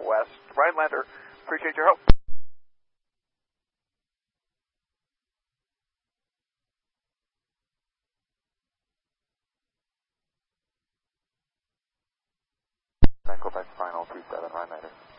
west. Rhinelander, appreciate your help. Quebec final 27, Rhinelander.